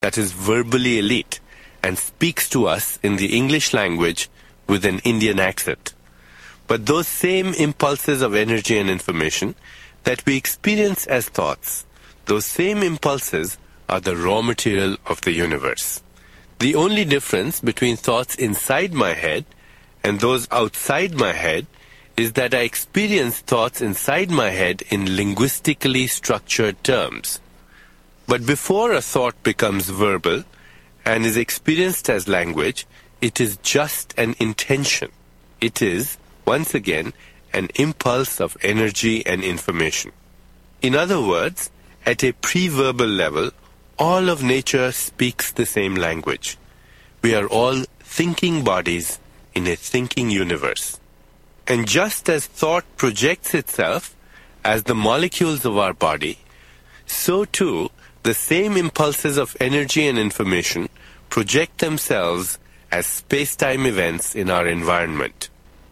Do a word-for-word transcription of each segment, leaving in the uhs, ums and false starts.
that is verbally elite and speaks to us in the English language with an Indian accent. But those same impulses of energy and information that we experience as thoughts, those same impulses are the raw material of the universe. The only difference between thoughts inside my head and those outside my head is that I experience thoughts inside my head in linguistically structured terms. But before a thought becomes verbal and is experienced as language, it is just an intention. It is, once again, an impulse of energy and information. In other words, at a pre-verbal level, all of nature speaks the same language. We are all thinking bodies in a thinking universe. And just as thought projects itself as the molecules of our body, so too the same impulses of energy and information project themselves as space-time events in our environment.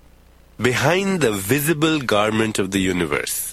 Behind the visible garment of the universe,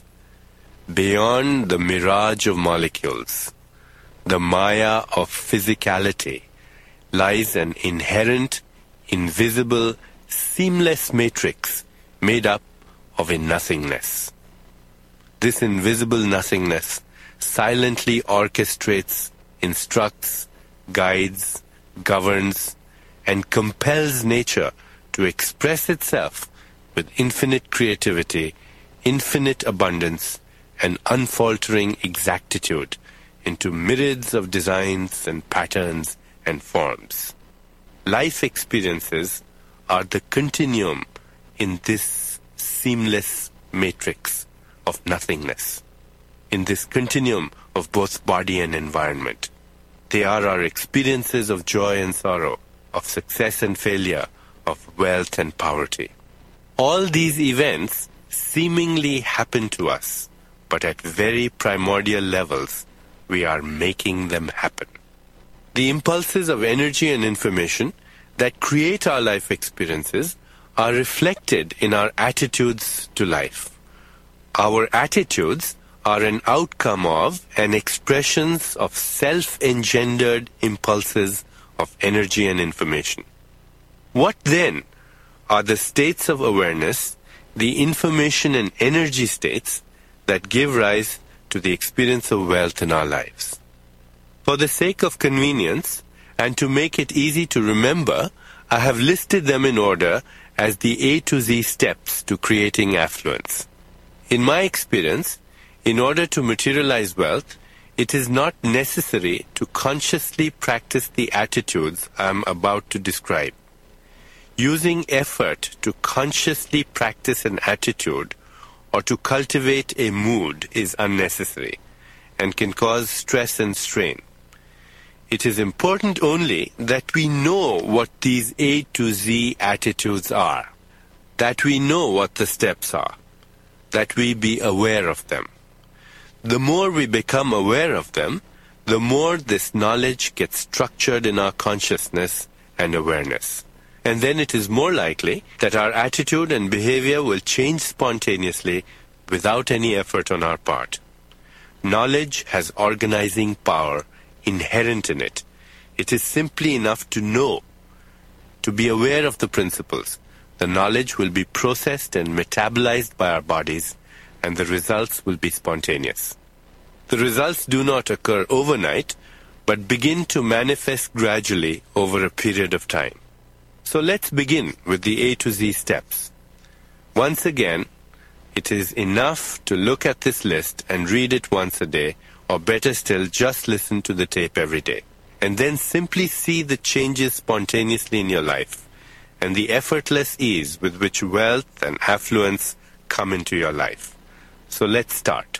beyond the mirage of molecules, the maya of physicality, lies an inherent, invisible, seamless matrix made up of a nothingness. This invisible nothingness silently orchestrates, instructs, guides, governs, and compels nature to express itself with infinite creativity, infinite abundance, and unfaltering exactitude into myriads of designs and patterns and forms. Life experiences are the continuum in this seamless matrix of nothingness, in this continuum of both body and environment. They are our experiences of joy and sorrow, of success and failure, of wealth and poverty. All these events seemingly happen to us, but at very primordial levels, we are making them happen. The impulses of energy and information that create our life experiences are reflected in our attitudes to life. Our attitudes are an outcome of and expressions of self-engendered impulses of energy and information. What then are the states of awareness, the information and energy states that give rise to the experience of wealth in our lives? For the sake of convenience and to make it easy to remember, I have listed them in order as the A to Z steps to creating affluence. In my experience, in order to materialize wealth, it is not necessary to consciously practice the attitudes I am about to describe. Using effort to consciously practice an attitude or to cultivate a mood is unnecessary and can cause stress and strain. It is important only that we know what these A to Z attitudes are, that we know what the steps are, that we be aware of them. The more we become aware of them, the more this knowledge gets structured in our consciousness and awareness. And then it is more likely that our attitude and behavior will change spontaneously without any effort on our part. Knowledge has organizing power inherent in it. It is simply enough to know, to be aware of the principles. The knowledge will be processed and metabolized by our bodies, and the results will be spontaneous. The results do not occur overnight, but begin to manifest gradually over a period of time. So let's begin with the A to Z steps. Once again, it is enough to look at this list and read it once a day, or better still, just listen to the tape every day. And then simply see the changes spontaneously in your life, and the effortless ease with which wealth and affluence come into your life. So let's start.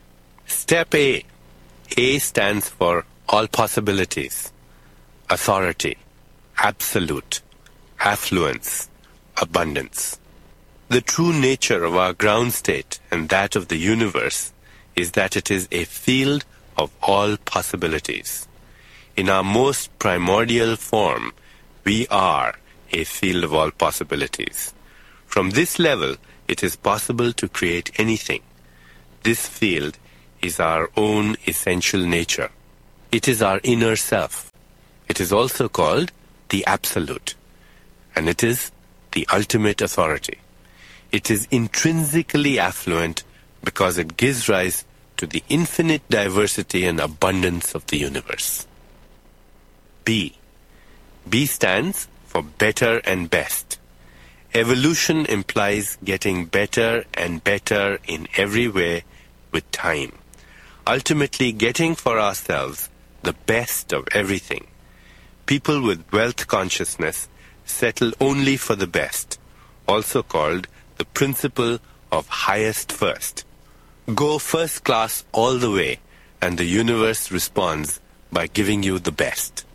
Step A. A stands for all possibilities, authority, absolute, affluence, abundance. The true nature of our ground state and that of the universe is that it is a field of all possibilities. In our most primordial form, we are a field of all possibilities. From this level, it is possible to create anything. This field is our own essential nature. It is our inner self. It is also called the Absolute, and it is the ultimate authority. It is intrinsically affluent because it gives rise to the infinite diversity and abundance of the universe. B. B stands for better and best. Evolution implies getting better and better in every way with time. Ultimately getting for ourselves the best of everything. People with wealth consciousness settle only for the best, also called the principle of highest first. Go first class all the way, and the universe responds by giving you the best.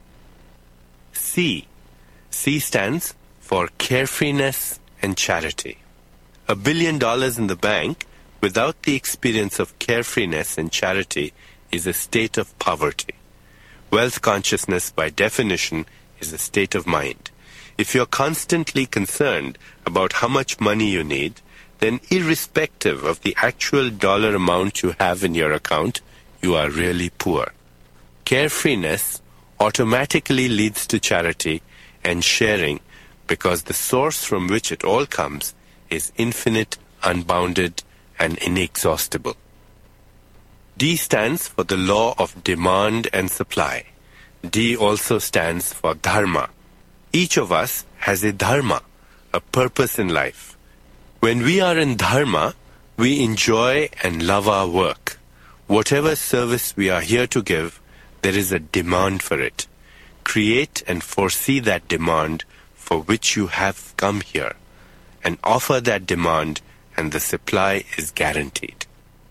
C. C stands for carefreeness and charity. A billion dollars in the bank without the experience of carefreeness and charity is a state of poverty. Wealth consciousness, by definition, is a state of mind. If you're constantly concerned about how much money you need, then irrespective of the actual dollar amount you have in your account, you are really poor. Carefreeness automatically leads to charity and sharing because the source from which it all comes is infinite, unbounded, and inexhaustible. D stands for the law of demand and supply. D also stands for dharma. Each of us has a dharma, a purpose in life. When we are in dharma, we enjoy and love our work. Whatever service we are here to give, there is a demand for it. Create and foresee that demand for which you have come here, and offer that demand, and the supply is guaranteed.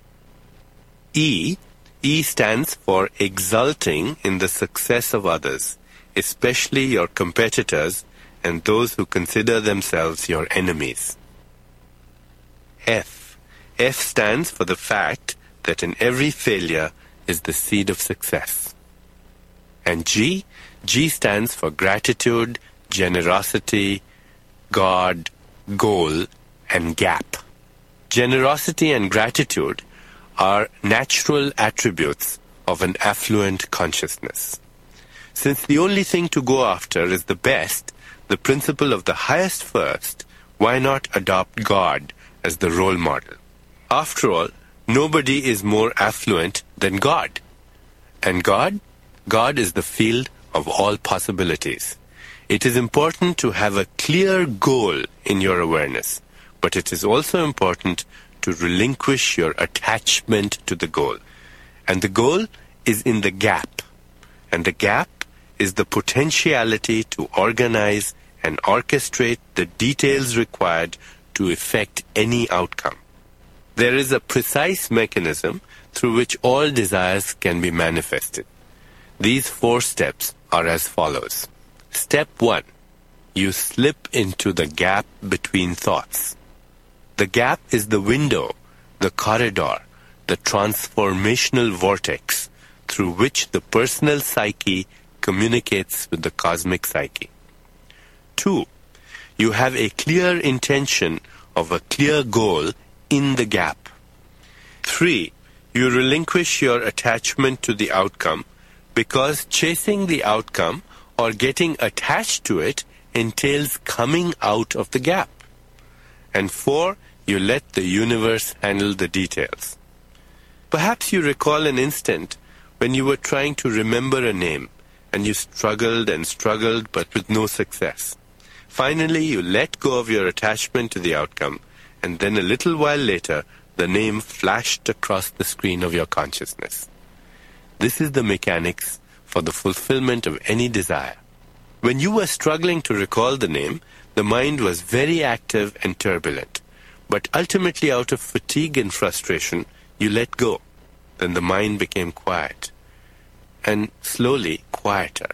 E. E stands for exulting in the success of others, especially your competitors and those who consider themselves your enemies. F. F stands for the fact that in every failure is the seed of success. And G. G stands for gratitude, generosity, God, goal, and gap. Generosity and gratitude are natural attributes of an affluent consciousness. Since the only thing to go after is the best, the principle of the highest first, why not adopt God as the role model? After all, nobody is more affluent than God. And God? God is the field of all possibilities. It is important to have a clear goal in your awareness, but it is also important to relinquish your attachment to the goal. And the goal is in the gap. And the gap is the potentiality to organize and orchestrate the details required to effect any outcome. There is a precise mechanism through which all desires can be manifested. These four steps are as follows. Step one. You slip into the gap between thoughts. The gap is the window, the corridor, the transformational vortex through which the personal psyche communicates with the cosmic psyche. Two. You have a clear intention of a clear goal in the gap. Three. You relinquish your attachment to the outcome because chasing the outcome or getting attached to it entails coming out of the gap. And four, you let the universe handle the details. Perhaps you recall an instant when you were trying to remember a name and you struggled and struggled but with no success. Finally, you let go of your attachment to the outcome, and then a little while later, the name flashed across the screen of your consciousness. This is the mechanics for the fulfillment of any desire. When you were struggling to recall the name, the mind was very active and turbulent. But ultimately, out of fatigue and frustration, you let go. Then the mind became quiet, and slowly quieter.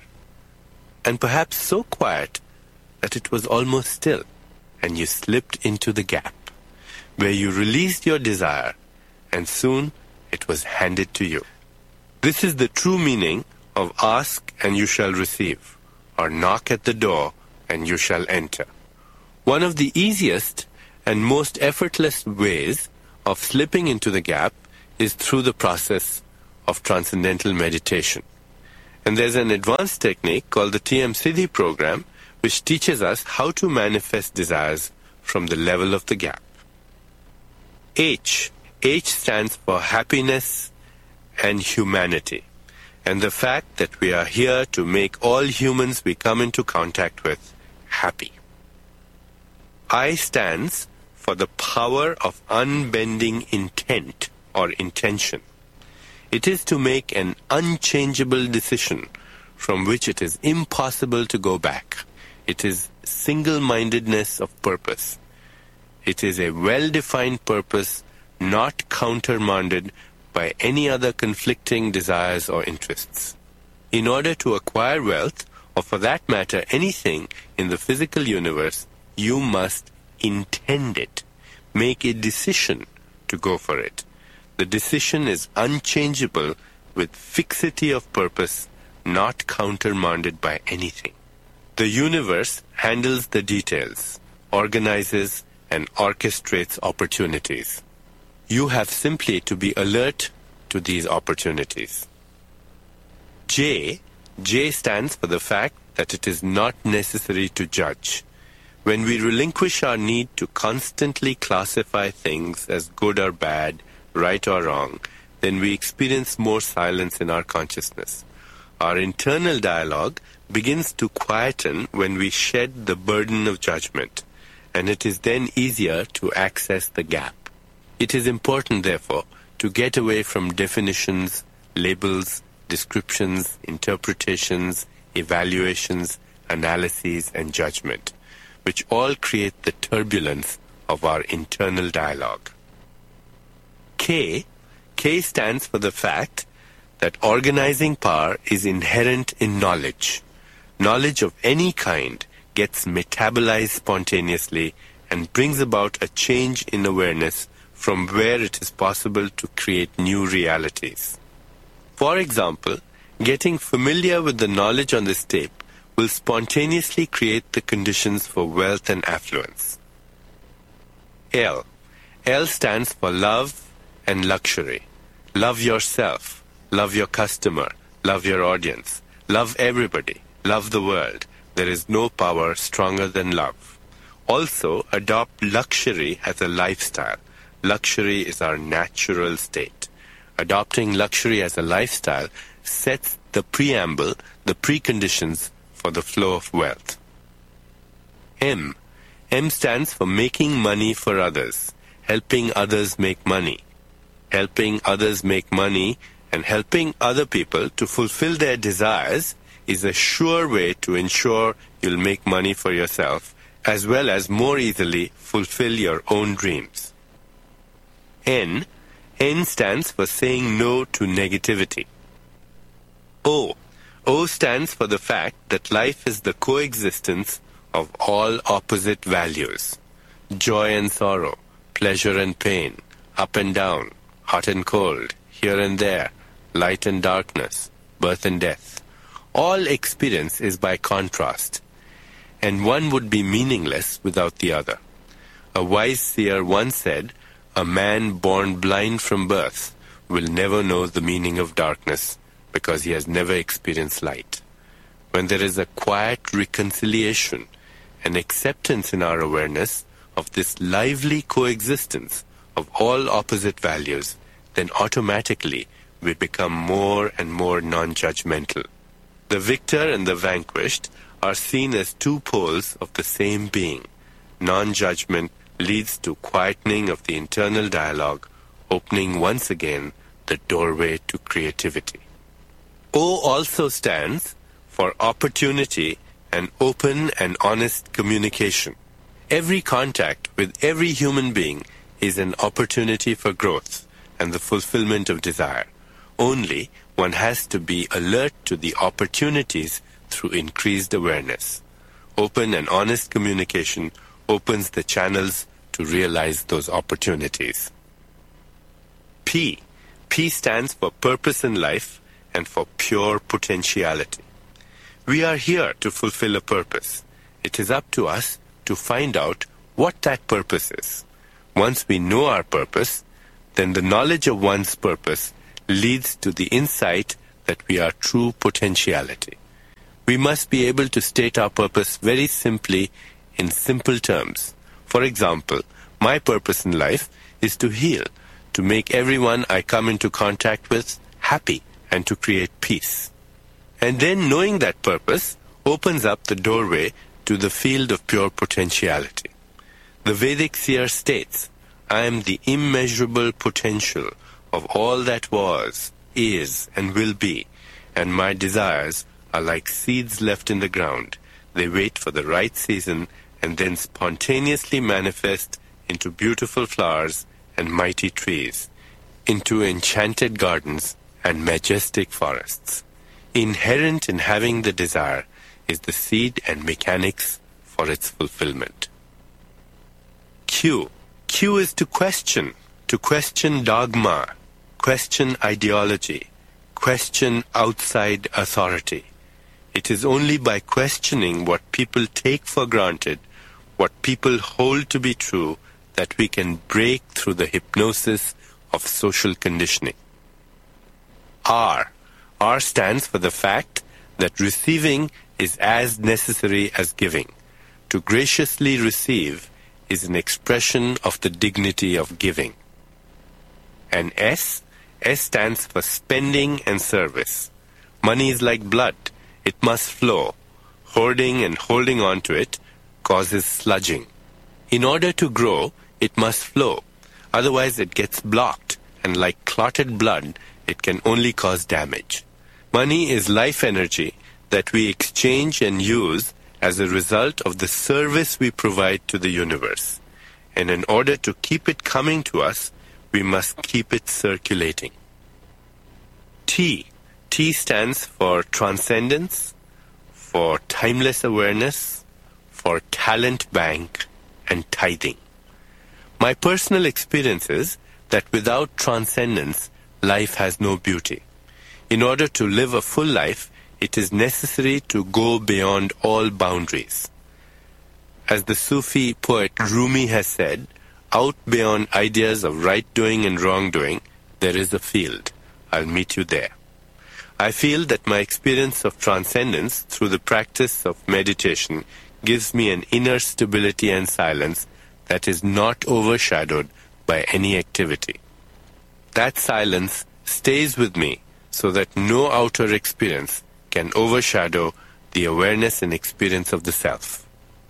And perhaps so quiet that it was almost still, and you slipped into the gap, where you released your desire, and soon it was handed to you. This is the true meaning of ask and you shall receive, or knock at the door and you shall enter. One of the easiest and most effortless ways of slipping into the gap is through the process of transcendental meditation. And there's an advanced technique called the T M Siddhi program, which teaches us how to manifest desires from the level of the gap. H. H stands for happiness and humanity, and the fact that we are here to make all humans we come into contact with happy. I stands for the power of unbending intent or intention. It is to make an unchangeable decision from which it is impossible to go back. It is single-mindedness of purpose. It is a well-defined purpose, not countermanded by any other conflicting desires or interests. In order to acquire wealth, or for that matter anything in the physical universe, you must intend it. Make a decision to go for it. The decision is unchangeable with fixity of purpose, not countermanded by anything. The universe handles the details, organizes and orchestrates opportunities. You have simply to be alert to these opportunities. J. J stands for the fact that it is not necessary to judge. When we relinquish our need to constantly classify things as good or bad, right or wrong, then we experience more silence in our consciousness. Our internal dialogue begins to quieten when we shed the burden of judgment, and it is then easier to access the gap. It is important, therefore, to get away from definitions, labels, descriptions, interpretations, evaluations, analyses, and judgment, which all create the turbulence of our internal dialogue. K. K stands for the fact that organizing power is inherent in knowledge. Knowledge of any kind gets metabolized spontaneously and brings about a change in awareness from where it is possible to create new realities. For example, getting familiar with the knowledge on this tape will spontaneously create the conditions for wealth and affluence. L. L stands for love and luxury. Love yourself, love your customer, love your audience, love everybody, love the world. There is no power stronger than love. Also, adopt luxury as a lifestyle. Luxury is our natural state. Adopting luxury as a lifestyle sets the preamble, the preconditions for the flow of wealth. M. M stands for making money for others, helping others make money. Helping others make money and helping other people to fulfill their desires is a sure way to ensure you'll make money for yourself, as well as more easily fulfill your own dreams. N. N stands for saying no to negativity. O. O stands for the fact that life is the coexistence of all opposite values. Joy and sorrow, pleasure and pain, up and down, hot and cold, here and there, light and darkness, birth and death. All experience is by contrast, and one would be meaningless without the other. A wise seer once said, "A man born blind from birth will never know the meaning of darkness because he has never experienced light." When there is a quiet reconciliation and acceptance in our awareness of this lively coexistence of all opposite values, then automatically we become more and more non-judgmental. The victor and the vanquished are seen as two poles of the same being. Non-judgment leads to quietening of the internal dialogue, opening once again the doorway to creativity. O also stands for opportunity and open and honest communication. Every contact with every human being is an opportunity for growth and the fulfillment of desire. Only one has to be alert to the opportunities through increased awareness. Open and honest communication opens the channels to realize those opportunities. P. P stands for purpose in life and for pure potentiality. We are here to fulfill a purpose. It is up to us to find out what that purpose is. Once we know our purpose, then the knowledge of one's purpose leads to the insight that we are true potentiality. We must be able to state our purpose very simply in simple terms. For example, my purpose in life is to heal, to make everyone I come into contact with happy, and to create peace. And then knowing that purpose opens up the doorway to the field of pure potentiality. The Vedic seer states, I am the immeasurable potential of all that was, is, and will be, and my desires are like seeds left in the ground. They wait for the right season and then spontaneously manifest into beautiful flowers and mighty trees, into enchanted gardens and majestic forests. Inherent in having the desire is the seed and mechanics for its fulfillment. Q. Q is to question, to question dogma, question ideology, question outside authority. It is only by questioning what people take for granted, what people hold to be true, that we can break through the hypnosis of social conditioning. R. R stands for the fact that receiving is as necessary as giving. To graciously receive is an expression of the dignity of giving. And S. S stands for spending and service. Money is like blood. It must flow. Hoarding and holding on to it causes sludging. In order to grow, it must flow. Otherwise it gets blocked, and like clotted blood, it can only cause damage. Money is life energy that we exchange and use as a result of the service we provide to the universe. And in order to keep it coming to us, we must keep it circulating. T. T stands for transcendence, for timeless awareness, for talent bank, and tithing. My personal experience is that without transcendence, life has no beauty. In order to live a full life, it is necessary to go beyond all boundaries. As the Sufi poet Rumi has said, out beyond ideas of right doing and wrong doing, there is a field. I'll meet you there. I feel that my experience of transcendence through the practice of meditation gives me an inner stability and silence that is not overshadowed by any activity. That silence stays with me so that no outer experience can overshadow the awareness and experience of the self.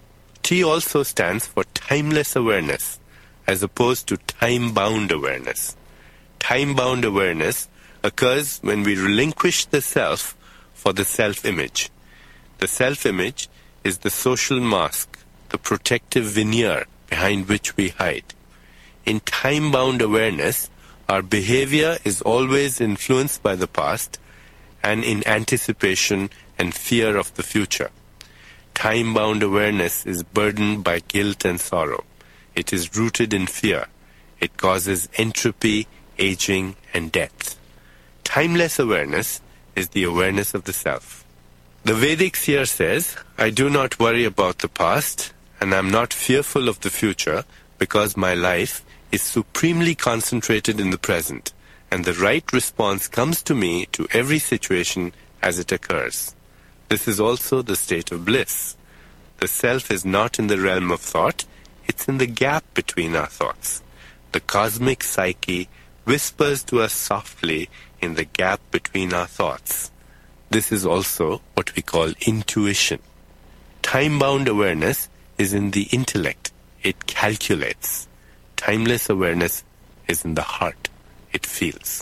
T also stands for timeless awareness, as opposed to time-bound awareness. Time-bound awareness occurs when we relinquish the self for the self-image. The self-image is the social mask, the protective veneer behind which we hide. In time-bound awareness, our behavior is always influenced by the past and in anticipation and fear of the future. Time-bound awareness is burdened by guilt and sorrow. It is rooted in fear. It causes entropy, aging, and death. Timeless awareness is the awareness of the self. The Vedic seer says, I do not worry about the past, and I am not fearful of the future, because my life is supremely concentrated in the present, and the right response comes to me to every situation as it occurs. This is also the state of bliss. The self is not in the realm of thought, it's in the gap between our thoughts. The cosmic psyche whispers to us softly in the gap between our thoughts. This is also what we call intuition. Time-bound awareness is in the intellect. It calculates. Timeless awareness is in the heart. It feels.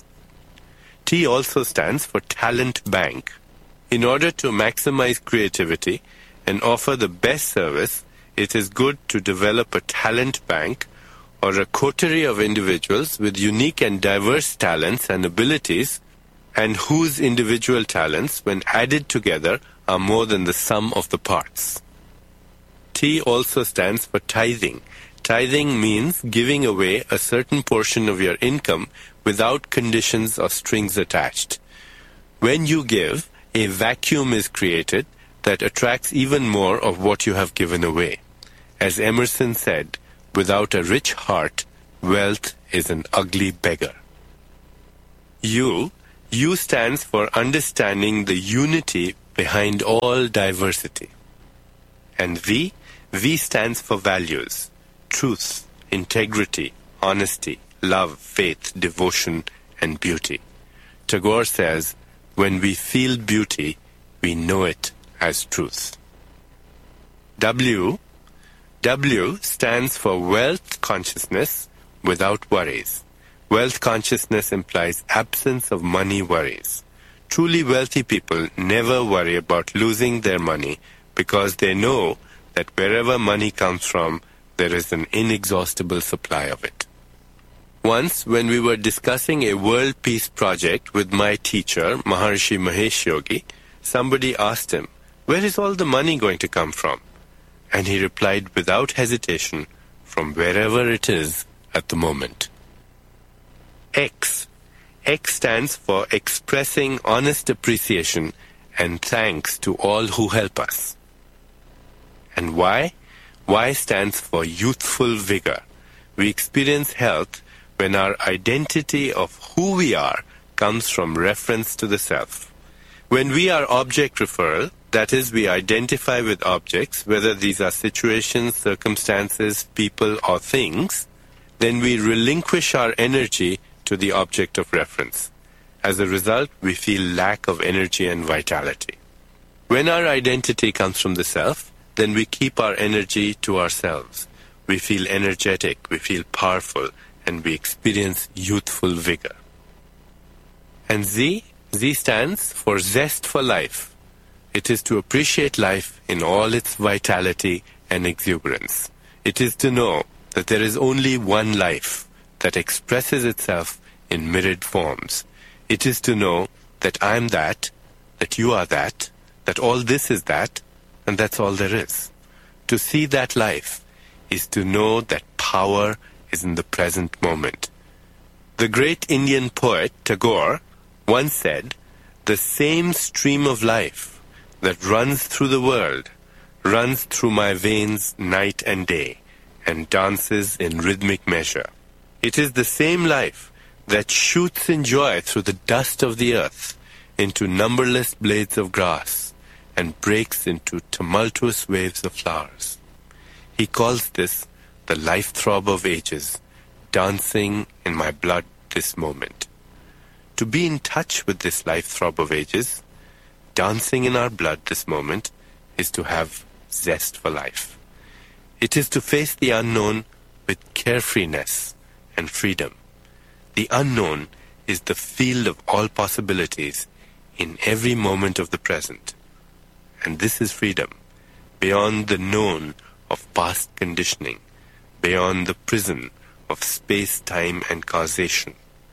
T also stands for talent bank. In order to maximize creativity and offer the best service, it is good to develop a talent bank or a coterie of individuals with unique and diverse talents and abilities, and whose individual talents, when added together, are more than the sum of the parts. T also stands for tithing. Tithing means giving away a certain portion of your income without conditions or strings attached. When you give, a vacuum is created that attracts even more of what you have given away. As Emerson said, without a rich heart, wealth is an ugly beggar. U, U stands for understanding the unity behind all diversity. And V, V stands for values, truth, integrity, honesty, love, faith, devotion, and beauty. Tagore says, when we feel beauty, we know it as truth. W, W stands for wealth consciousness without worries. Wealth consciousness implies absence of money worries. Truly wealthy people never worry about losing their money because they know that wherever money comes from, there is an inexhaustible supply of it. Once, when we were discussing a world peace project with my teacher, Maharishi Mahesh Yogi, somebody asked him, where is all the money going to come from? And he replied without hesitation, from wherever it is at the moment. X. X stands for expressing honest appreciation and thanks to all who help us. And Y? Y stands for youthful vigor. We experience health when our identity of who we are comes from reference to the self. When we are object referral, that is, we identify with objects, whether these are situations, circumstances, people, or things, then we relinquish our energy to the object of reference. As a result, we feel lack of energy and vitality. When our identity comes from the self, then we keep our energy to ourselves. We feel energetic, we feel powerful, and we experience youthful vigor. And Z? Z stands for zest for life. It is to appreciate life in all its vitality and exuberance. It is to know that there is only one life that expresses itself in myriad forms. It is to know that I am that, that you are that, that all this is that, and that's all there is. To see that life is to know that power is in the present moment. The great Indian poet Tagore once said, the same stream of life that runs through the world runs through my veins night and day and dances in rhythmic measure. It is the same life that shoots in joy through the dust of the earth into numberless blades of grass and breaks into tumultuous waves of flowers. He calls this the life throb of ages, dancing in my blood this moment. To be in touch with this life throb of ages, dancing in our blood this moment, is to have zest for life. It is to face the unknown with carefreeness and freedom. The unknown is the field of all possibilities in every moment of the present. And this is freedom, beyond the known of past conditioning, beyond the prison of space, time, and causation.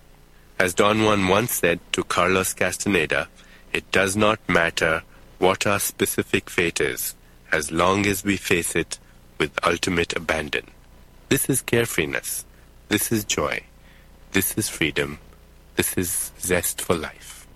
As Don Juan once said to Carlos Castaneda, it does not matter what our specific fate is, as long as we face it with ultimate abandon. This is carefreeness. This is joy. This is freedom. This is zest for life.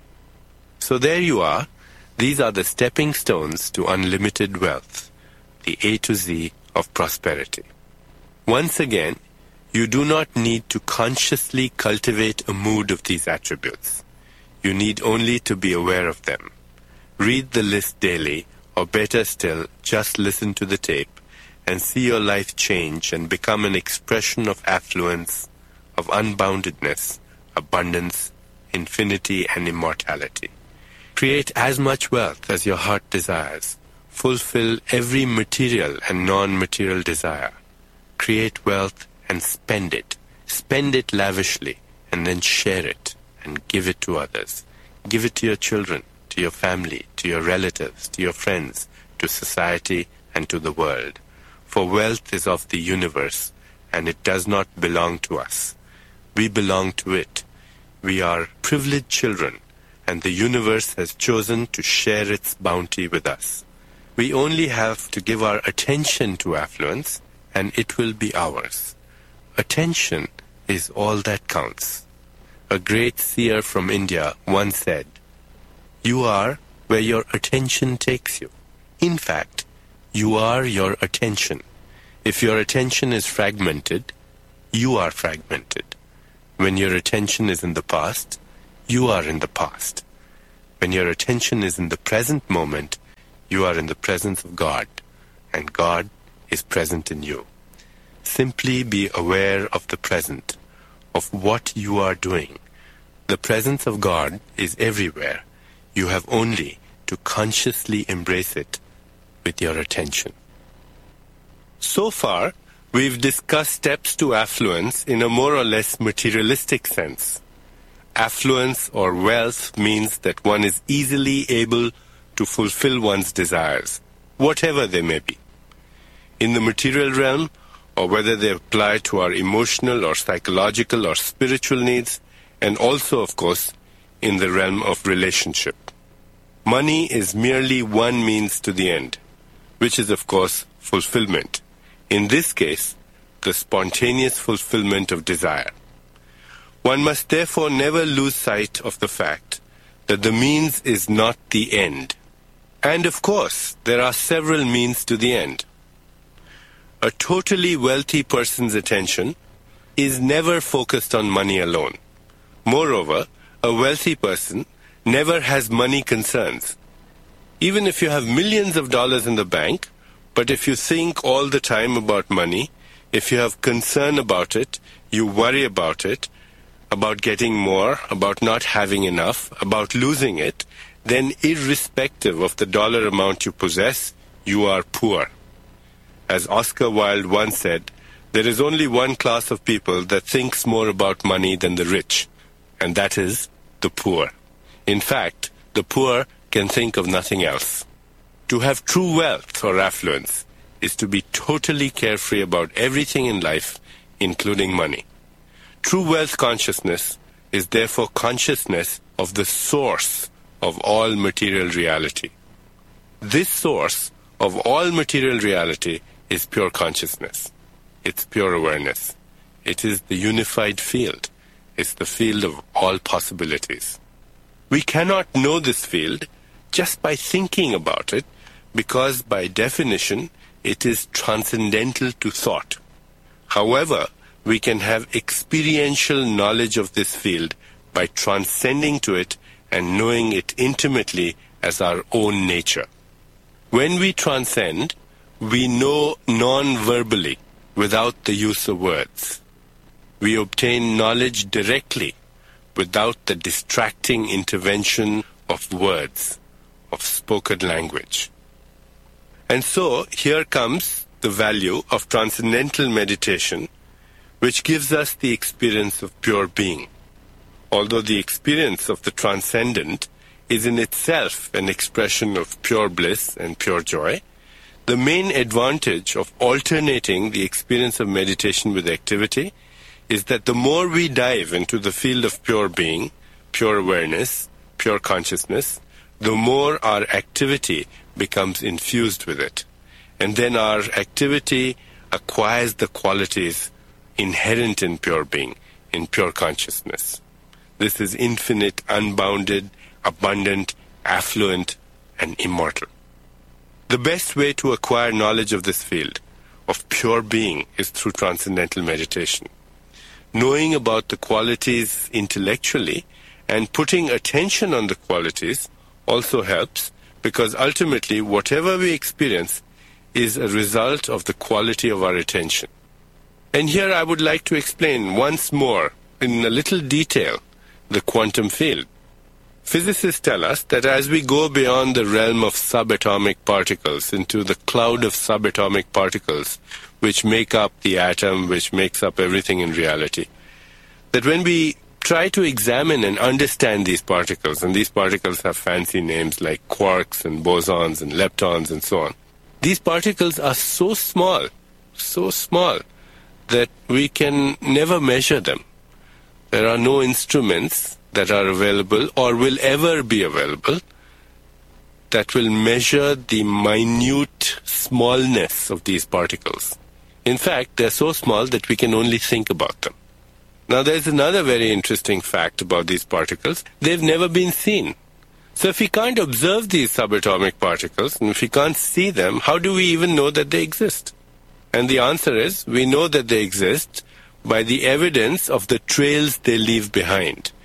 So there you are. These are the stepping stones to unlimited wealth, the A to Z of prosperity. Once again, you do not need to consciously cultivate a mood of these attributes. You need only to be aware of them. Read the list daily, or better still, just listen to the tape and see your life change and become an expression of affluence, of unboundedness, abundance, infinity, and immortality. Create as much wealth as your heart desires. Fulfill every material and non-material desire. Create wealth and spend it. Spend it lavishly and then share it and give it to others. Give it to your children, to your family, to your relatives, to your friends, to society, and to the world. For wealth is of the universe, and it does not belong to us. We belong to it. We are privileged children, and the universe has chosen to share its bounty with us. We only have to give our attention to affluence, and it will be ours. Attention is all that counts. A great seer from India once said, "You are where your attention takes you." In fact, you are your attention. If your attention is fragmented, you are fragmented. When your attention is in the past, you are in the past. When your attention is in the present moment, you are in the presence of God, and God is present in you. Simply be aware of the present, of what you are doing. The presence of God is everywhere. You have only to consciously embrace it with your attention. So far, we've discussed steps to affluence in a more or less materialistic sense. Affluence or wealth means that one is easily able to fulfill one's desires, whatever they may be, in the material realm, or whether they apply to our emotional or psychological or spiritual needs, and also, of course, in the realm of relationship. Money is merely one means to the end, which is, of course, fulfillment. In this case, the spontaneous fulfillment of desire. One must therefore never lose sight of the fact that the means is not the end. And of course, there are several means to the end. A totally wealthy person's attention is never focused on money alone. Moreover, a wealthy person never has money concerns. Even if you have millions of dollars in the bank, but if you think all the time about money, if you have concern about it, you worry about it, about getting more, about not having enough, about losing it, then irrespective of the dollar amount you possess, you are poor. As Oscar Wilde once said, there is only one class of people that thinks more about money than the rich, and that is the poor. In fact, the poor can think of nothing else. To have true wealth or affluence is to be totally carefree about everything in life, including money. True wealth consciousness is therefore consciousness of the source of all material reality. This source of all material reality is pure consciousness. It's pure awareness. It is the unified field. It's the field of all possibilities. We cannot know this field just by thinking about it, because by definition it is transcendental to thought. However, we can have experiential knowledge of this field by transcending to it and knowing it intimately as our own nature. When we transcend, we know non-verbally, without the use of words. We obtain knowledge directly, without the distracting intervention of words, of spoken language. And so, here comes the value of transcendental meditation, which gives us the experience of pure being. Although the experience of the transcendent is in itself an expression of pure bliss and pure joy, the main advantage of alternating the experience of meditation with activity is that the more we dive into the field of pure being, pure awareness, pure consciousness, the more our activity becomes infused with it. And then our activity acquires the qualities inherent in pure being, in pure consciousness. This is infinite, unbounded, abundant, affluent, and immortal. The best way to acquire knowledge of this field, of pure being, is through transcendental meditation. Knowing about the qualities intellectually and putting attention on the qualities also helps, because ultimately whatever we experience is a result of the quality of our attention. And here I would like to explain once more, in a little detail, the quantum field. Physicists tell us that as we go beyond the realm of subatomic particles into the cloud of subatomic particles, which make up the atom, which makes up everything in reality, that when we try to examine and understand these particles, and these particles have fancy names like quarks and bosons and leptons and so on, these particles are so small, so small, that we can never measure them. There are no instruments that are available or will ever be available that will measure the minute smallness of these particles. In fact, they're so small that we can only think about them. Now, there's another very interesting fact about these particles. They've never been seen. So if we can't observe these subatomic particles, and if we can't see them, how do we even know that they exist? And the answer is, we know that they exist by the evidence of the trails they leave behind.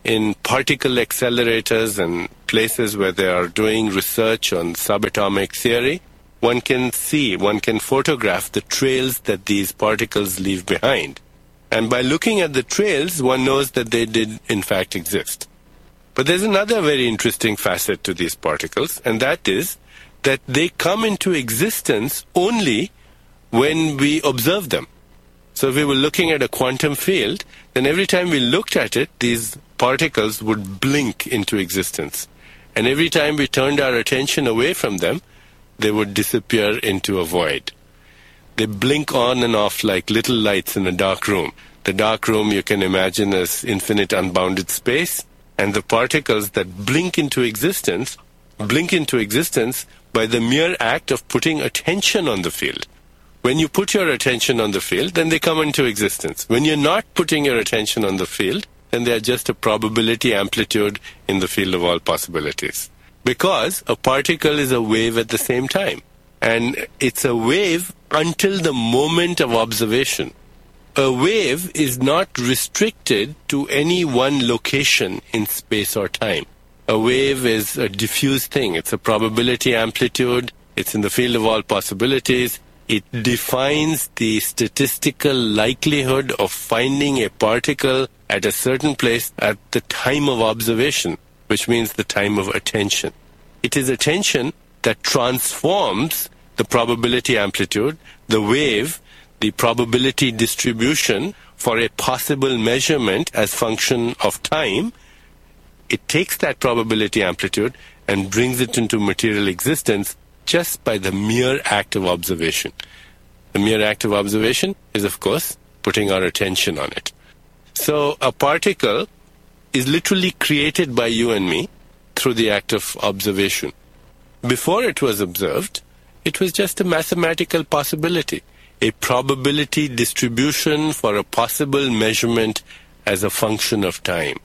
in particle accelerators and places where they are doing research on subatomic theory, one can see, one can photograph the trails that these particles leave behind. And by looking at the trails, one knows that they did in fact exist. But there's another very interesting facet to these particles, and that is that they come into existence only when we observe them. So if we were looking at a quantum field, then every time we looked at it, these particles would blink into existence. And every time we turned our attention away from them, they would disappear into a void. They blink on and off like little lights in a dark room. The dark room you can imagine as infinite unbounded space, and the particles that blink into existence, blink into existence by the mere act of putting attention on the field. When you put your attention on the field, then they come into existence. When you're not putting your attention on the field, then they are just a probability amplitude in the field of all possibilities. Because a particle is a wave at the same time. And it's a wave until the moment of observation. A wave is not restricted to any one location in space or time. A wave is a diffuse thing. It's a probability amplitude. It's in the field of all possibilities. It defines the statistical likelihood of finding a particle at a certain place at the time of observation, which means the time of attention. It is attention that transforms the probability amplitude, the wave, the probability distribution for a possible measurement as function of time. It takes that probability amplitude and brings it into material existence just by the mere act of observation. The mere act of observation is, of course, putting our attention on it. So a particle is literally created by you and me through the act of observation. Before it was observed, it was just a mathematical possibility, a probability distribution for a possible measurement as a function of time.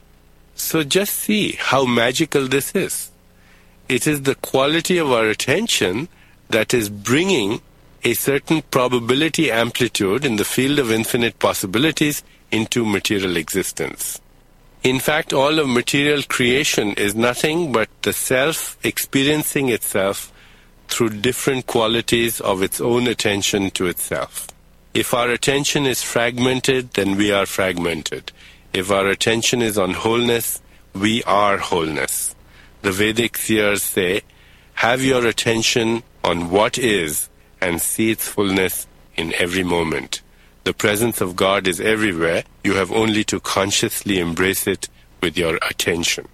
So just see how magical this is. It is the quality of our attention that is bringing a certain probability amplitude in the field of infinite possibilities into material existence. In fact, all of material creation is nothing but the self experiencing itself through different qualities of its own attention to itself. If our attention is fragmented, then we are fragmented. If our attention is on wholeness, we are wholeness. The Vedic seers say, have your attention on what is and see its fullness in every moment. The presence of God is everywhere. You have only to consciously embrace it with your attention.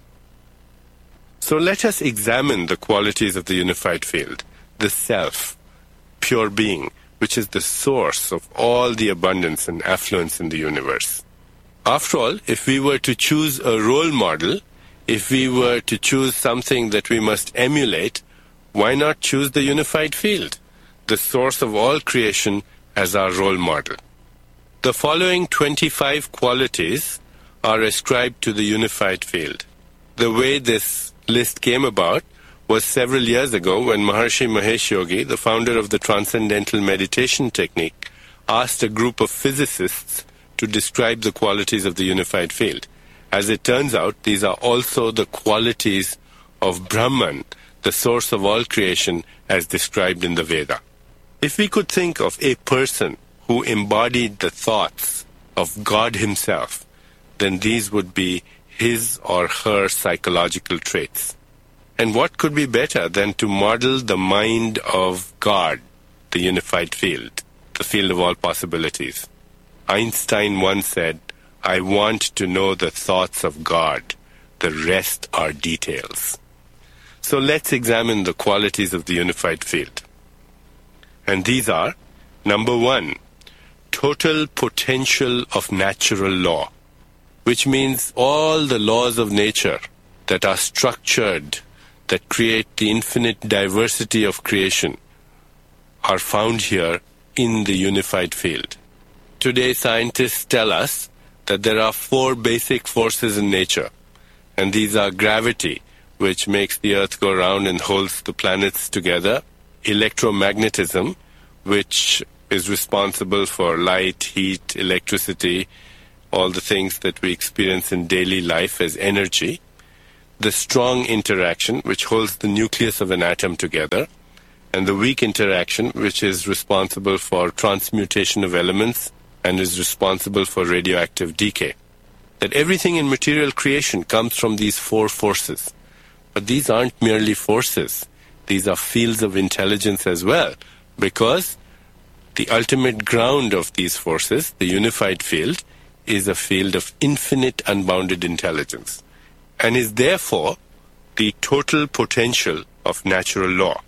So let us examine the qualities of the unified field. The self, pure being, which is the source of all the abundance and affluence in the universe. After all, if we were to choose a role model, if we were to choose something that we must emulate, why not choose the unified field, the source of all creation, as our role model? The following twenty-five qualities are ascribed to the unified field. The way this list came about was several years ago when Maharshi Mahesh Yogi, the founder of the Transcendental Meditation Technique, asked a group of physicists to describe the qualities of the unified field. As it turns out, these are also the qualities of Brahman, the source of all creation, as described in the Veda. If we could think of a person who embodied the thoughts of God himself, then these would be his or her psychological traits. And what could be better than to model the mind of God, the unified field, the field of all possibilities? Einstein once said, I want to know the thoughts of God. The rest are details. So let's examine the qualities of the unified field. And these are, number one, total potential of natural law, which means all the laws of nature that are structured, that create the infinite diversity of creation, are found here in the unified field. Today, scientists tell us that there are four basic forces in nature, and these are gravity, which makes the Earth go round and holds the planets together, electromagnetism, which is responsible for light, heat, electricity, all the things that we experience in daily life as energy, the strong interaction, which holds the nucleus of an atom together, and the weak interaction, which is responsible for transmutation of elements and is responsible for radioactive decay. That everything in material creation comes from these four forces. But these aren't merely forces. These are fields of intelligence as well, because the ultimate ground of these forces, the unified field, is a field of infinite unbounded intelligence, and is therefore the total potential of natural law.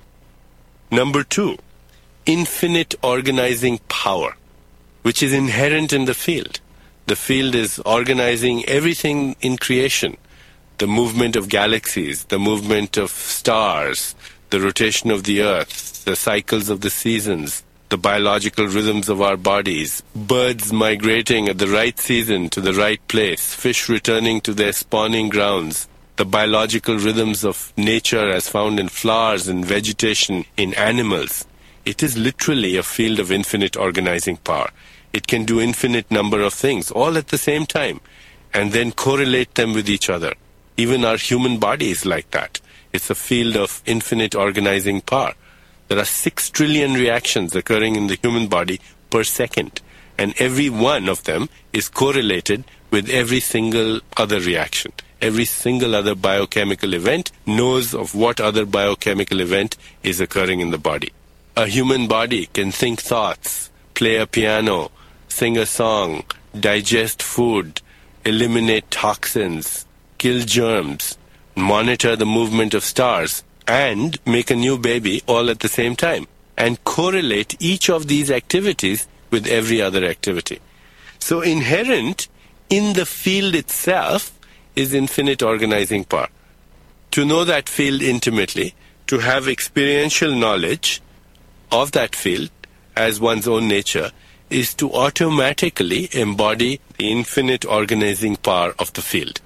Number two, infinite organizing power, which is inherent in the field. The field is organizing everything in creation, the movement of galaxies, the movement of stars, the rotation of the earth, the cycles of the seasons, the biological rhythms of our bodies, birds migrating at the right season to the right place, fish returning to their spawning grounds, the biological rhythms of nature as found in flowers and vegetation, in animals. It is literally a field of infinite organizing power. It can do infinite number of things all at the same time and then correlate them with each other. Even our human body is like that. It's a field of infinite organizing power. There are six trillion reactions occurring in the human body per second, and every one of them is correlated with every single other reaction. Every single other biochemical event knows of what other biochemical event is occurring in the body. A human body can think thoughts, play a piano, sing a song, digest food, eliminate toxins, kill germs, monitor the movement of stars, and make a new baby all at the same time, and correlate each of these activities with every other activity. So inherent in the field itself is infinite organizing power. To know that field intimately, to have experiential knowledge of that field as one's own nature, is to automatically embody the infinite organizing power of the field.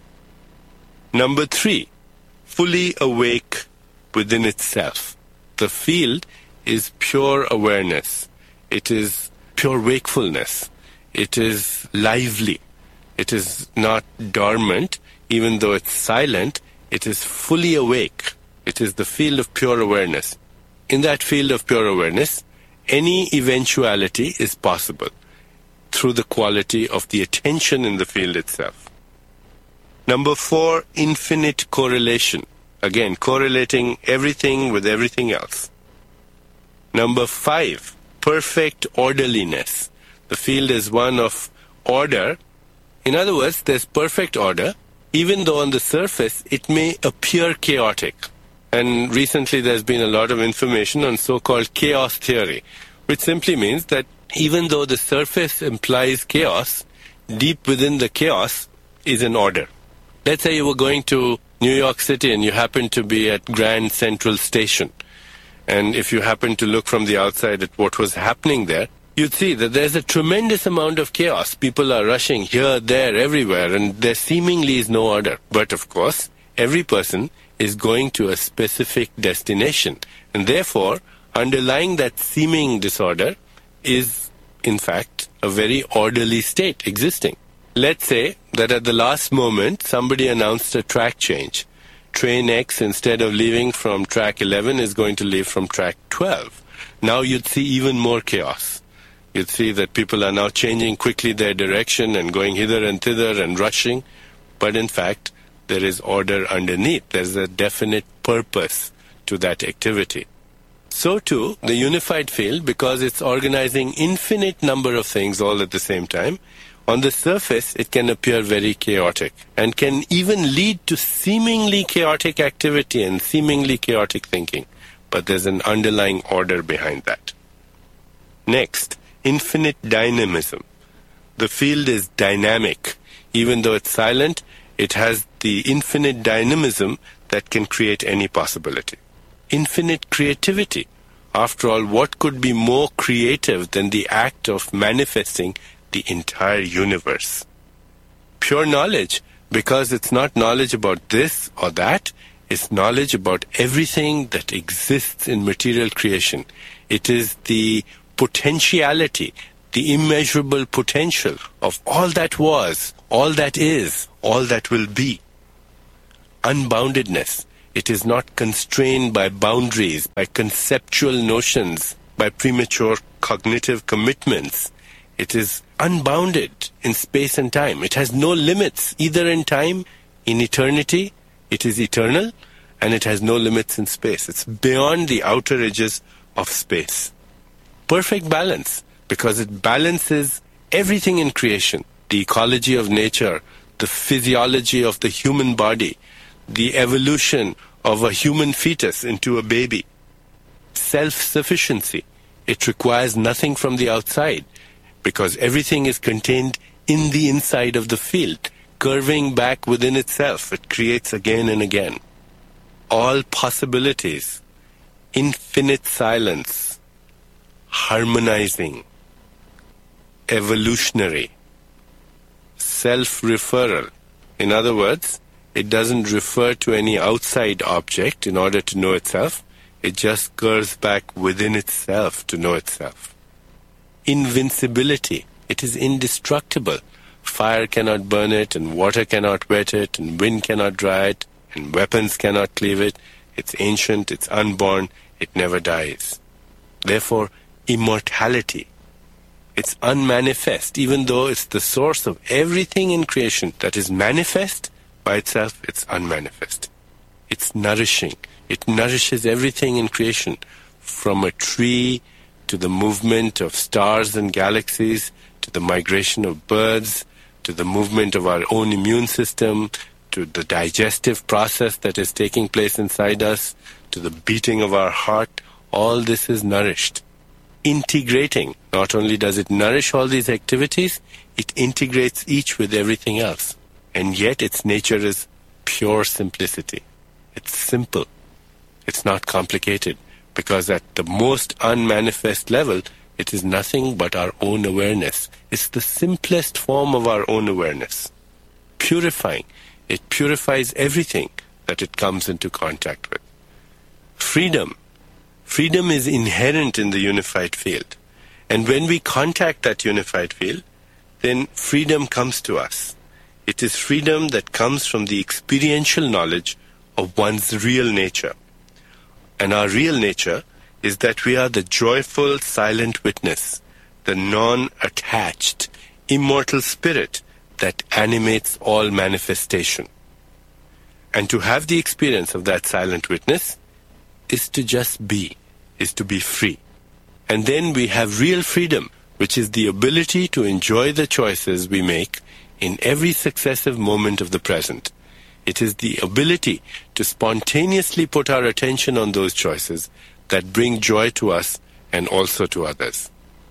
Number three, fully awake within itself. The field is pure awareness. It is pure wakefulness. It is lively. It is not dormant. Even though it's silent, it is fully awake. It is the field of pure awareness. In that field of pure awareness, any eventuality is possible through the quality of the attention in the field itself. Number four, infinite correlation. Again, correlating everything with everything else. Number five, perfect orderliness. The field is one of order. In other words, there's perfect order, even though on the surface it may appear chaotic. And recently there's been a lot of information on so-called chaos theory, which simply means that even though the surface implies chaos, deep within the chaos is an order. Let's say you were going to New York City and you happen to be at Grand Central Station. And if you happen to look from the outside at what was happening there, you'd see that there's a tremendous amount of chaos. People are rushing here, there, everywhere, and there seemingly is no order. But of course, every person is going to a specific destination. And therefore, underlying that seeming disorder is, in fact, a very orderly state existing. Let's say that at the last moment, somebody announced a track change. Train X, instead of leaving from track eleven, is going to leave from track twelve. Now you'd see even more chaos. You'd see that people are now changing quickly their direction and going hither and thither and rushing. But in fact, there is order underneath. There's a definite purpose to that activity. So too, the unified field, because it's organizing infinite number of things all at the same time, on the surface it can appear very chaotic and can even lead to seemingly chaotic activity and seemingly chaotic thinking. But there's an underlying order behind that. Next, infinite dynamism. The field is dynamic. Even though it's silent, it has the infinite dynamism that can create any possibility. Infinite creativity. After all, what could be more creative than the act of manifesting the entire universe? Pure knowledge, because it's not knowledge about this or that, it's knowledge about everything that exists in material creation. It is the potentiality, the immeasurable potential of all that was, all that is, all that will be. Unboundedness. It is not constrained by boundaries, by conceptual notions, by premature cognitive commitments. It is unbounded in space and time. It has no limits, either in time, in eternity. It is eternal, and it has no limits in space. It's beyond the outer edges of space. Perfect balance, because it balances everything in creation. The ecology of nature, the physiology of the human body, the evolution of a human fetus into a baby. Self-sufficiency. It requires nothing from the outside, because everything is contained in the inside of the field, curving back within itself. It creates again and again. All possibilities. Infinite silence. Harmonizing. Evolutionary. Self-referral. In other words, it doesn't refer to any outside object in order to know itself. It just curves back within itself to know itself. Invincibility. It is indestructible. Fire cannot burn it, and water cannot wet it, and wind cannot dry it, and weapons cannot cleave it. It's ancient, it's unborn, it never dies. Therefore, immortality. It's unmanifest, even though it's the source of everything in creation that is manifest. By itself, it's unmanifest. It's nourishing. It nourishes everything in creation, from a tree to the movement of stars and galaxies, to the migration of birds, to the movement of our own immune system, to the digestive process that is taking place inside us, to the beating of our heart. All this is nourished. Integrating. Not only does it nourish all these activities, it integrates each with everything else. And yet its nature is pure simplicity. It's simple. It's not complicated, because at the most unmanifest level, it is nothing but our own awareness. It's the simplest form of our own awareness. Purifying. It purifies everything that it comes into contact with. Freedom. Freedom is inherent in the unified field. And when we contact that unified field, then freedom comes to us. It is freedom that comes from the experiential knowledge of one's real nature. And our real nature is that we are the joyful, silent witness, the non-attached, immortal spirit that animates all manifestation. And to have the experience of that silent witness is to just be, is to be free. And then we have real freedom, which is the ability to enjoy the choices we make in every successive moment of the present. It is the ability to spontaneously put our attention on those choices that bring joy to us and also to others.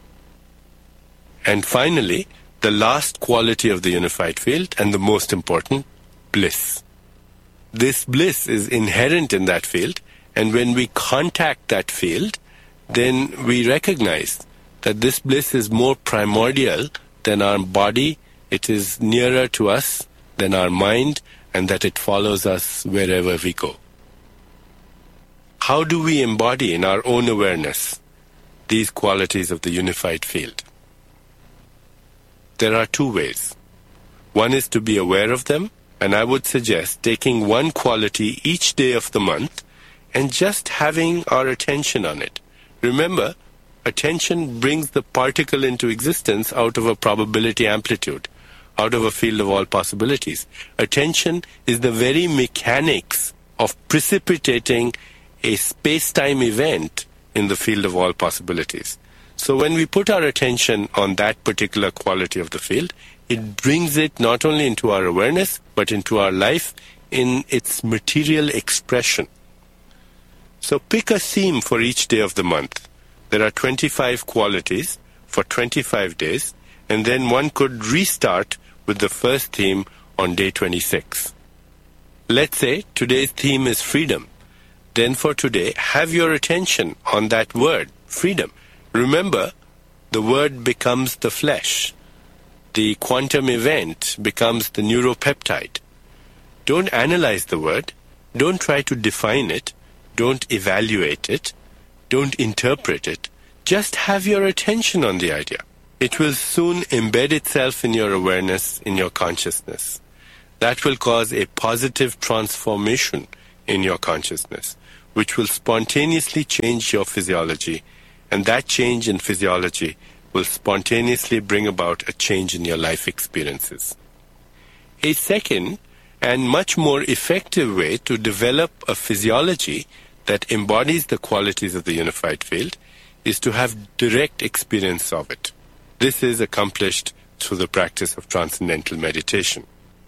And finally, the last quality of the unified field, and the most important, bliss. This bliss is inherent in that field, and when we contact that field, then we recognize that this bliss is more primordial than our body. It is nearer to us than our mind, and that it follows us wherever we go. How do we embody in our own awareness these qualities of the unified field? There are two ways. One is to be aware of them, and I would suggest taking one quality each day of the month and just having our attention on it. Remember, attention brings the particle into existence out of a probability amplitude, out of a field of all possibilities. Attention is the very mechanics of precipitating a space-time event in the field of all possibilities. So when we put our attention on that particular quality of the field, it brings it not only into our awareness, but into our life in its material expression. So pick a theme for each day of the month. There are twenty-five qualities for twenty-five days, and then one could restart with the first theme on day twenty-six. Let's say today's theme is freedom. Then for today, have your attention on that word, freedom. Remember, the word becomes the flesh. The quantum event becomes the neuropeptide. Don't analyze the word. Don't try to define it. Don't evaluate it. Don't interpret it. Just have your attention on the idea. It will soon embed itself in your awareness, in your consciousness. That will cause a positive transformation in your consciousness, which will spontaneously change your physiology, and that change in physiology will spontaneously bring about a change in your life experiences. A second and much more effective way to develop a physiology that embodies the qualities of the unified field is to have direct experience of it. This is accomplished through the practice of transcendental meditation.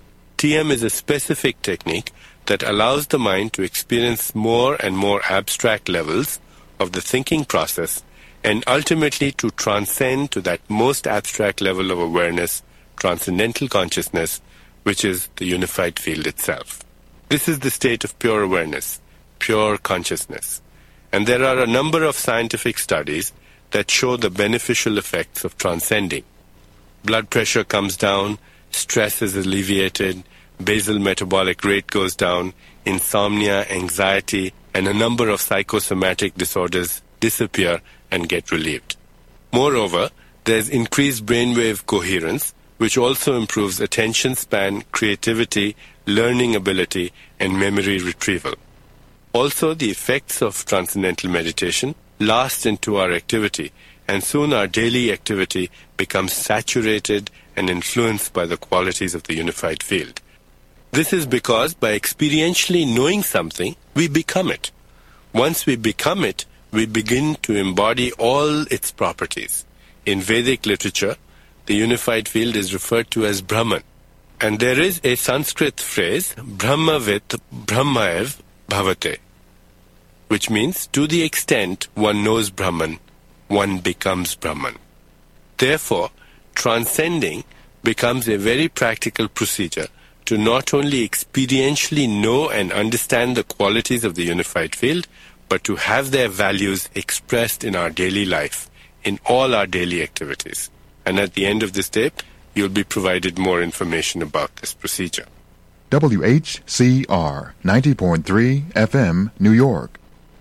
T M is a specific technique that allows the mind to experience more and more abstract levels of the thinking process and ultimately to transcend to that most abstract level of awareness, transcendental consciousness, which is the unified field itself. This is the state of pure awareness, pure consciousness. And there are a number of scientific studies that show the beneficial effects of transcending. Blood pressure comes down, stress is alleviated, basal metabolic rate goes down, insomnia, anxiety, and a number of psychosomatic disorders disappear and get relieved. Moreover, there's increased brainwave coherence, which also improves attention span, creativity, learning ability, and memory retrieval. Also, the effects of transcendental meditation last into our activity, and soon our daily activity becomes saturated and influenced by the qualities of the unified field. This is because by experientially knowing something, we become it. Once we become it, we begin to embody all its properties. In Vedic literature, the unified field is referred to as Brahman. And there is a Sanskrit phrase, Brahmavit Brahmaev Bhavate, which means to the extent one knows Brahman, one becomes Brahman. Therefore, transcending becomes a very practical procedure to not only experientially know and understand the qualities of the unified field, but to have their values expressed in our daily life, in all our daily activities. And at the end of this tape, you'll be provided more information about this procedure. W H C R ninety point three F M, New York.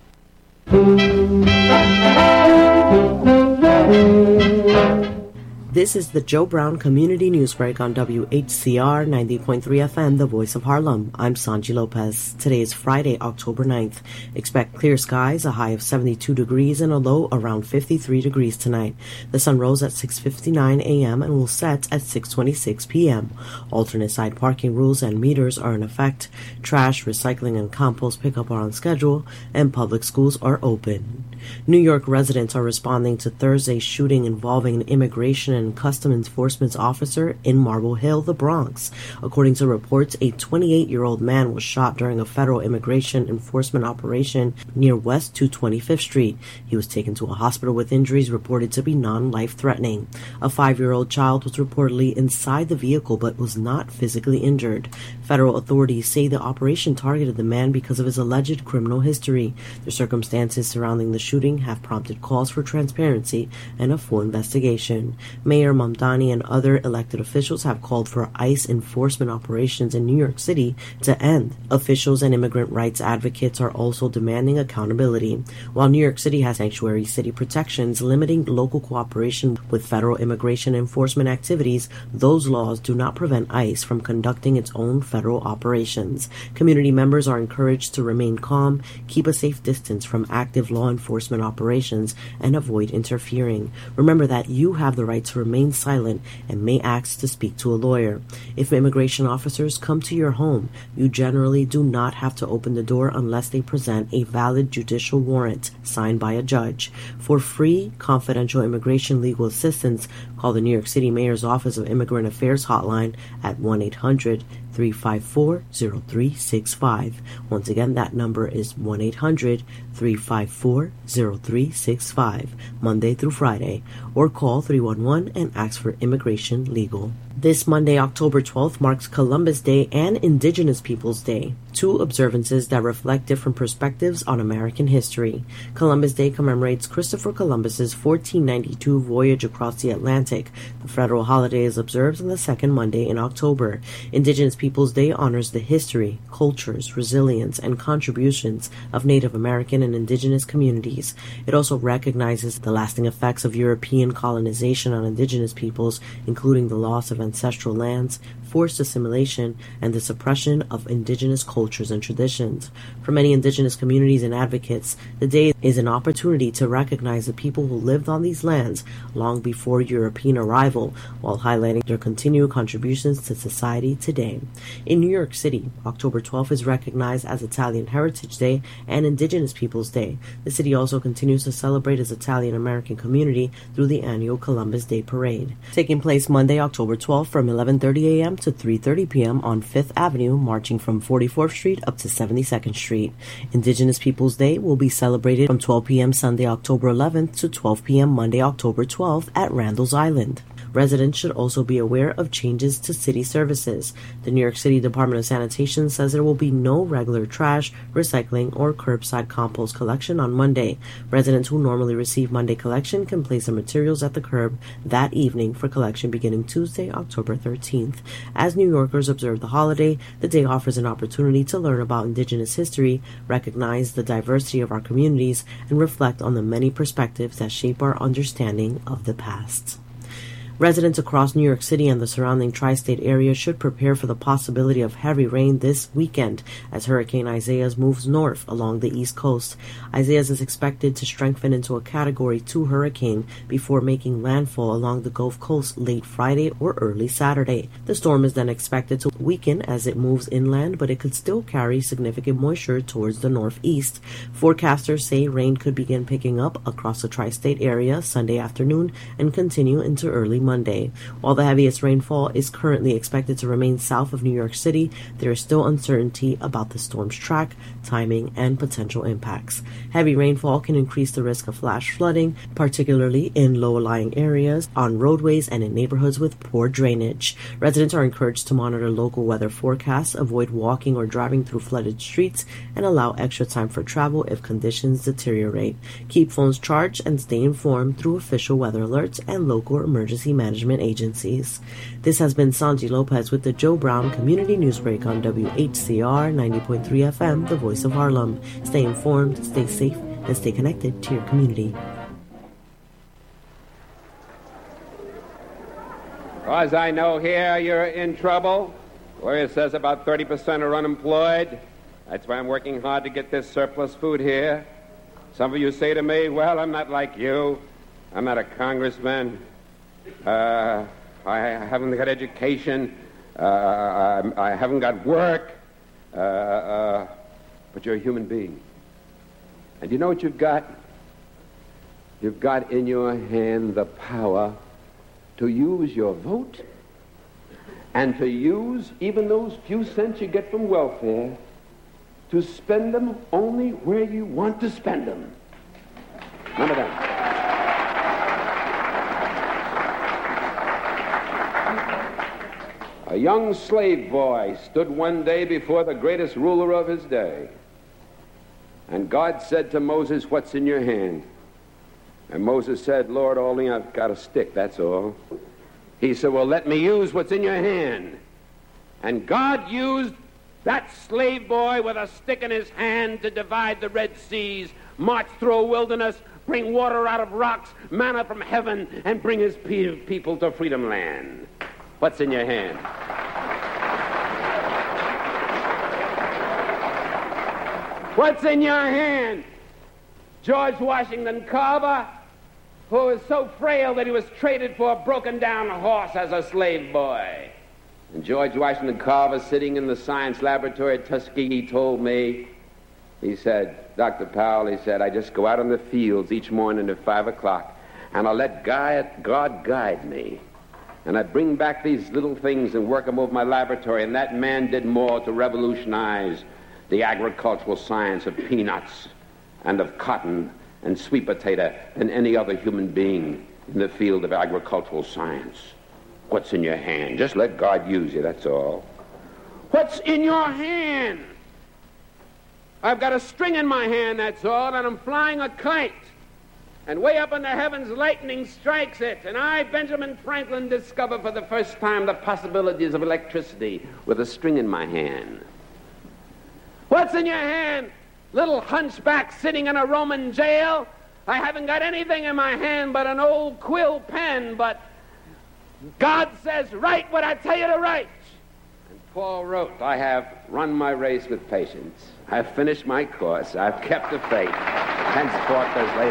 This is the Joe Brown Community News Break on W H C R ninety point three F M, the voice of Harlem. I'm Sanji Lopez. Today is Friday, October ninth. Expect clear skies, a high of seventy-two degrees and a low around fifty-three degrees tonight. The sun rose at six fifty-nine a.m. and will set at six twenty-six p.m. Alternate side parking rules and meters are in effect. Trash, recycling, and compost pickup are on schedule, and public schools are open. New York residents are responding to Thursday's shooting involving an immigration and custom enforcement officer in Marble Hill, the Bronx. According to reports, a twenty-eight-year-old man was shot during a federal immigration enforcement operation near West two hundred twenty-fifth Street. He was taken to a hospital with injuries reported to be non-life-threatening. A five-year-old child was reportedly inside the vehicle but was not physically injured. Federal authorities say the operation targeted the man because of his alleged criminal history. The circumstances surrounding the shooting have prompted calls for transparency and a full investigation. Mayor Mamdani and other elected officials have called for ICE enforcement operations in New York City to end. Officials and immigrant rights advocates are also demanding accountability. While New York City has sanctuary city protections limiting local cooperation with federal immigration enforcement activities, those laws do not prevent ICE from conducting its own federal operations. Community members are encouraged to remain calm, keep a safe distance from active law enforcement operations, and avoid interfering. Remember that you have the right to remain silent and may ask to speak to a lawyer. If immigration officers come to your home, you generally do not have to open the door unless they present a valid judicial warrant signed by a judge. For free, confidential immigration legal assistance, call the New York City Mayor's Office of Immigrant Affairs hotline at one eight hundred three five four zero three six five. Once again, that number is one eight hundred three five four zero three six five, Monday through Friday, or call three one one and ask for Immigration Legal. This Monday, October twelfth, marks Columbus Day and Indigenous Peoples Day, two observances that reflect different perspectives on American history. Columbus Day commemorates Christopher Columbus's fourteen ninety-two voyage across the Atlantic. The federal holiday is observed on the second Monday in October. Indigenous Peoples Day honors the history, cultures, resilience, and contributions of Native American and indigenous communities. It also recognizes the lasting effects of European colonization on indigenous peoples, including the loss of ancestral lands, forced assimilation, and the suppression of indigenous cultures and traditions. For many indigenous communities and advocates, the day is an opportunity to recognize the people who lived on these lands long before European arrival, while highlighting their continued contributions to society today. In New York City, October twelfth is recognized as Italian Heritage Day and Indigenous Peoples Day. The city also continues to celebrate its Italian American community through the annual Columbus Day Parade, taking place Monday, October twelfth from eleven thirty a.m. to three thirty p.m. on Fifth Avenue, marching from forty-fourth Street up to seventy-second Street. Indigenous Peoples Day will be celebrated from twelve p.m. Sunday, October eleventh to twelve p.m. Monday, October twelfth at Randall's Island. Residents should also be aware of changes to city services. The New York City Department of Sanitation says there will be no regular trash, recycling, or curbside compost collection on Monday. Residents who normally receive Monday collection can place their materials at the curb that evening for collection beginning Tuesday, October thirteenth. As New Yorkers observe the holiday, the day offers an opportunity to learn about Indigenous history, recognize the diversity of our communities, and reflect on the many perspectives that shape our understanding of the past. Residents across New York City and the surrounding tri-state area should prepare for the possibility of heavy rain this weekend as Hurricane Isaias moves north along the East Coast. Isaias is expected to strengthen into a Category two hurricane before making landfall along the Gulf Coast late Friday or early Saturday. The storm is then expected to weaken as it moves inland, but it could still carry significant moisture towards the northeast. Forecasters say rain could begin picking up across the tri-state area Sunday afternoon and continue into early Monday. While the heaviest rainfall is currently expected to remain south of New York City, there is still uncertainty about the storm's track, timing, and potential impacts. Heavy rainfall can increase the risk of flash flooding, particularly in low-lying areas, on roadways, and in neighborhoods with poor drainage. Residents are encouraged to monitor local weather forecasts, avoid walking or driving through flooded streets, and allow extra time for travel if conditions deteriorate. Keep phones charged and stay informed through official weather alerts and local emergency management agencies. This has been Sanji Lopez with the Joe Brown Community Newsbreak on W H C R ninety point three F M, the voice of Harlem. Stay informed, stay safe, and stay connected to your community. As I know here, you're in trouble. Gloria says about thirty percent are unemployed. That's why I'm working hard to get this surplus food here. Some of you say to me, well, I'm not like you. I'm not a congressman. Uh, I haven't got education. Uh, I, I haven't got work. Uh, uh, but you're a human being. And you know what you've got? You've got in your hand the power to use your vote and to use even those few cents you get from welfare to spend them only where you want to spend them. Remember that. A young slave boy stood one day before the greatest ruler of his day. And God said to Moses, what's in your hand? And Moses said, Lord, only I've got a stick, that's all. He said, well, let me use what's in your hand. And God used that slave boy with a stick in his hand to divide the Red Seas, march through a wilderness, bring water out of rocks, manna from heaven, and bring his pe- people to freedom land. What's in your hand? What's in your hand? George Washington Carver, who was so frail that he was traded for a broken-down horse as a slave boy. And George Washington Carver, sitting in the science laboratory at Tuskegee, told me, he said, Doctor Powell, he said, I just go out in the fields each morning at five o'clock, and I'll let God guide me. And I bring back these little things and work them over my laboratory, and that man did more to revolutionize the agricultural science of peanuts and of cotton and sweet potato than any other human being in the field of agricultural science. What's in your hand? Just let God use you, that's all. What's in your hand? I've got a string in my hand, that's all, and I'm flying a kite. And way up in the heavens, lightning strikes it. And I, Benjamin Franklin, discover for the first time the possibilities of electricity with a string in my hand. What's in your hand? little hunchback sitting in a Roman jail. I haven't got anything in my hand but an old quill pen, but God says, write what I tell you to write. And Paul wrote, I have run my race with patience. I've finished my course. I've kept the faith. Henceforth there's laid